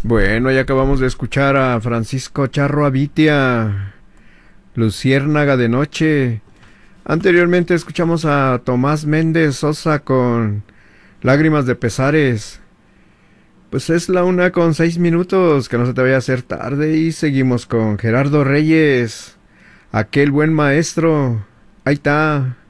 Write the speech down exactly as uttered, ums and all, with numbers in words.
Bueno, ya acabamos de escuchar a Francisco Charro Abitia, Luciérnaga de Noche. Anteriormente escuchamos a Tomás Méndez Sosa con Lágrimas de Pesares. Pues es la una con seis minutos, que no se te vaya a hacer tarde. Y seguimos con Gerardo Reyes, aquel buen maestro. Ahí está.